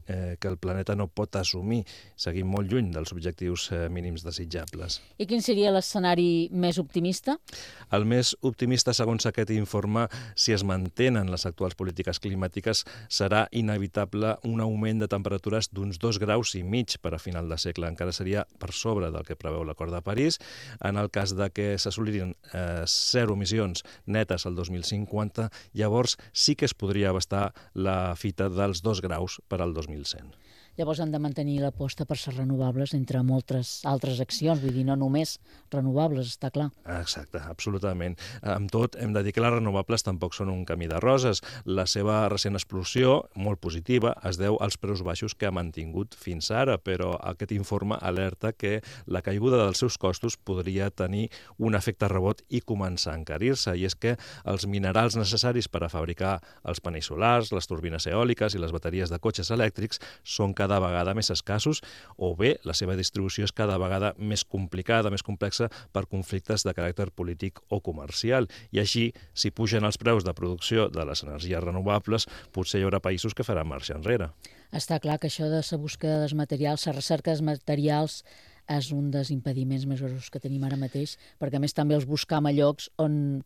que el planeta no pot assumir. Seguim molt lluny dels objectius mínims desitjables. I quin seria l'escenari més optimista? El més optimista, segons aquest informe, si es mantenen les actuals polítiques climàtiques, serà inevitable un augment de temperatures d'uns 2,5 graus per a final de segle. Encara seria per sobre del que preveu l'Acord de París. En el cas de que s'assolirien zero emissions netes al 2050, llavors sí que es podria abastar la fita dels 2 graus per al 2100. Llavors han de mantenir l'aposta per ser renovables entre moltes altres accions, vull dir, no només renovables, està clar. Exacte, absolutament. Amb tot, hem de dir que les renovables tampoc són un camí de roses. La seva recent explosió, molt positiva, es deu als preus baixos que ha mantingut fins ara, però aquest informe alerta que la caiguda dels seus costos podria tenir un efecte rebot i començar a encarir-se, i és que els minerals necessaris per a fabricar els panells solars, les turbines eòliques i les bateries de cotxes elèctrics són cada vegada més escassos, o bé la seva distribució és cada vegada més complicada, més complexa per conflictes de caràcter polític o comercial. I així, si pugen els preus de producció de les energies renovables, potser hi haurà països que faran marxa enrere. Està clar que això de la búsqueda dels materials, la recerca dels materials, és un dels impediments més grossos que tenim ara mateix, perquè a més també els buscam a llocs on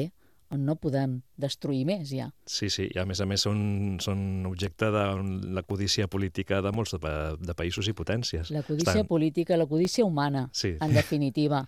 no podem destruir més, ja. Sí, i a més són objecte de la codícia política de molts de països i potències. La codícia política, la codícia humana, sí, en definitiva.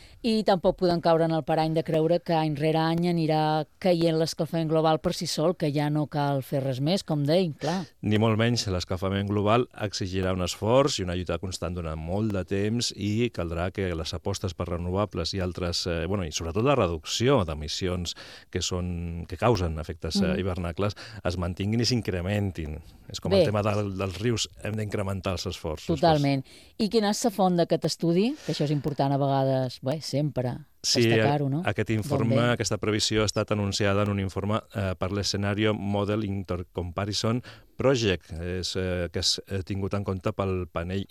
I tampoc podem caure en el parany de creure que any rere any anirà caient l'escalfament global per si sol, que ja no cal fer res més, com deim, clar. Ni molt menys, l'escalfament global exigirà un esforç i una lluita constant durant molt de temps, i caldrà que les apostes per renovables i altres, i sobretot la reducció d'emissions que causen efectes hivernacles es mantinguin i s'incrementin. És com el tema dels rius, hem d'incrementar els esforços. Totalment. I quina és la font d'aquest estudi? Que això és important a vegades, sempre. Sí, aquest informe, aquesta previsió ha estat anunciada en un informe per l'Scenario Model Intercomparison Project, que és tingut en compte pel panell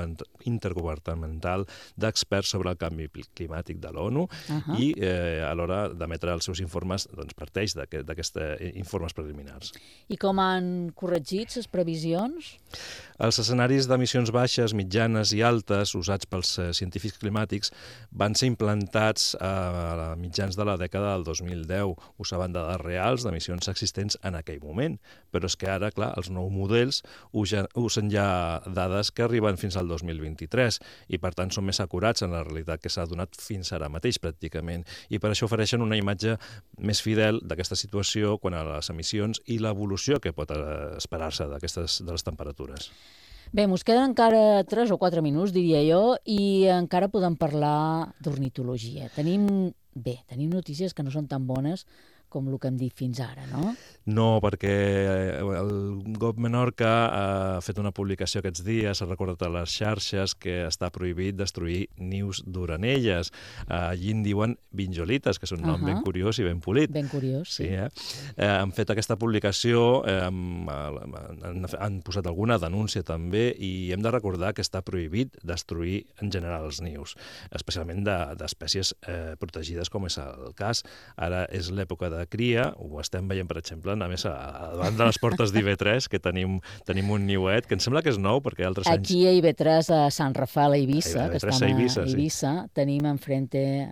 intergovernamental d'experts sobre el canvi climàtic de l'ONU, i a l'hora d'emetre els seus informes parteix d'aquests informes preliminars. I com han corregit les previsions? Els escenaris d'emissions baixes, mitjanes i altes usats pels científics climàtics van ser implantats a mitjans de la dècada del 2010, usant dades reals d'emissions existents en aquell moment. Però és que ara, clar, els nous models usen ja dades que arriben fins al 2023 i, per tant, són més acurats en la realitat que s'ha donat fins ara mateix, pràcticament. I per això ofereixen una imatge més fidel d'aquesta situació quant a les emissions i l'evolució que pot esperar-se de les temperatures. Bé, mos queden encara 3 o 4 minuts, diria jo, i encara podem parlar d'ornitologia. Tenim notícies que no són tan bones com el que hem dit fins ara, no? No, perquè el GOV Menorca ha fet una publicació aquests dies, ha recordat a les xarxes que està prohibit destruir nius d'orenelles. Allí en diuen vinjolites, que és un nom ben curiós i ben polit. Ben curiós, sí. Han fet aquesta publicació, han posat alguna denúncia també, i hem de recordar que està prohibit destruir en general els nius, especialment d'espècies protegides, com és el cas. Ara és l'època de cria, ho estem veient, per exemple, a més, davant de les portes d'IV3, que tenim un niuet, que em sembla que és nou, perquè altres anys... Aquí a IV3, a Sant Rafael, a Eivissa, que estem a Eivissa, tenim enfront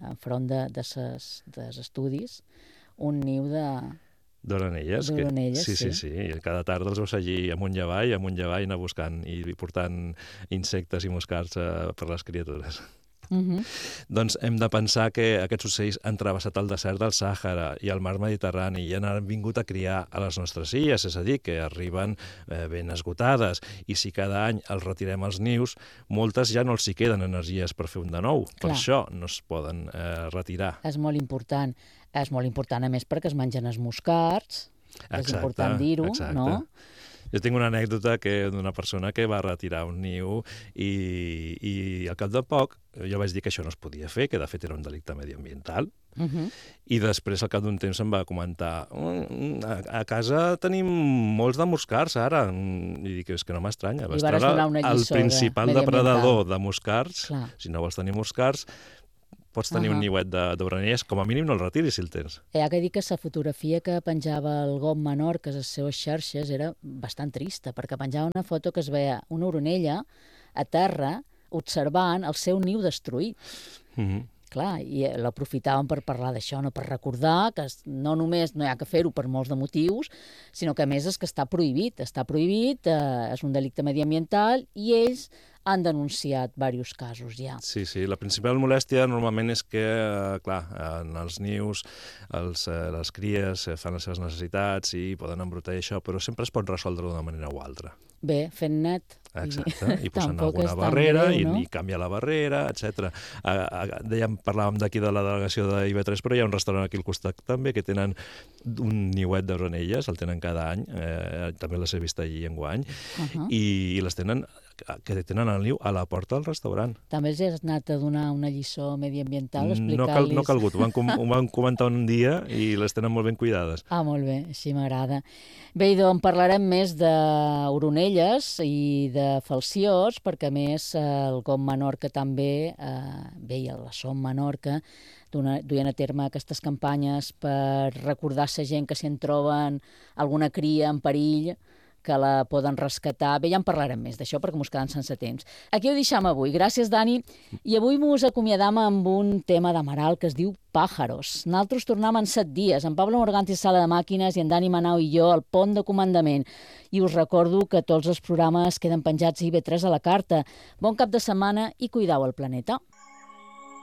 dels estudis un niu d'orenelles. Sí. Cada tarda els veus allí amunt i avall, anar buscant i portant insectes i moscards per les criatures. Doncs hem de pensar que aquests ocells han travessat el desert del Sàhara i el mar Mediterrani i han vingut a criar a les nostres illes, és a dir, que arriben ben esgotades, i si cada any els retirem els nius, moltes ja no els hi queden energies per fer un de nou. Per això no es poden retirar. És molt important, a més, perquè es mengen els moscards, és important dir-ho, no? Jo tinc una anècdota d'una persona que va retirar un niu i al cap de poc jo vaig dir que això no es podia fer, que de fet era un delicte mediambiental, i després al cap d'un temps em va comentar a casa tenim molts de moscards ara, i dic, és que no m'estranya, el principal depredador de moscards, si no vols tenir moscards, pots tenir un niuet d'oronelles, com a mínim no el retiris si el tens. Hi ha que dir que la fotografia que penjava el GOM Menorca a les seves xarxes era bastant trista, perquè penjava una foto que es veia una oronella a terra observant el seu niu destruït. Clar, i l'aprofitaven per parlar d'això, no, per recordar que no només no hi ha que fer-ho per molts de motius, sinó que a més és que està prohibit, és un delicte mediambiental i ells han denunciat diversos casos ja. Sí, la principal molèstia normalment és que, clar, en els nius les cries fan les seves necessitats i poden embrutar això, però sempre es pot resoldre d'una manera o altra. Bé, fent net. Exacte, i posant alguna barrera i canviar la barrera, etc. Parlàvem d'aquí de la delegació d'IV3, però hi ha un restaurant aquí al costat també que tenen un niuet d'oronelles, el tenen cada any, també les he vist allí enguany, i les tenen que tenen el niu a la porta del restaurant. També els has anat a donar una lliçó mediambiental, explicar-los... No ha calgut, ho van comentar un dia i les tenen molt ben cuidades. Ah, molt bé, així m'agrada. Bé, doncs parlarem més d'oronelles i de falciós, perquè a més el GOM Menorca també, bé, i la SOM Menorca, duien a terme aquestes campanyes per recordar la gent que si en troben alguna cria en perill, que la poden rescatar. Bé, ja en parlarem més d'això perquè mos quedem sense temps. Aquí ho deixam avui. Gràcies, Dani. I avui mos acomiadam amb un tema d'Amaral que es diu Pàjaros. Nosaltres tornem en 7 dies. En Pablo Morganti, Sala de Màquines, i en Dani Manau i jo al Pont de Comandament. I us recordo que tots els programes queden penjats a IB3 a la carta. Bon cap de setmana i cuidau el planeta.